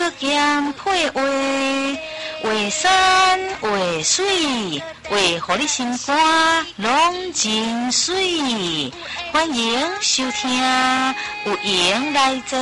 咸配话，话山话水，话互你心肝拢真水。欢迎收听有闲来坐。